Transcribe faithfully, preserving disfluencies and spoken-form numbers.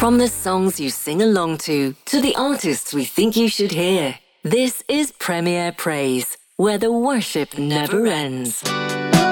From the songs you sing along to, to the artists we think you should hear. This is Premier Praise, where the worship never ends.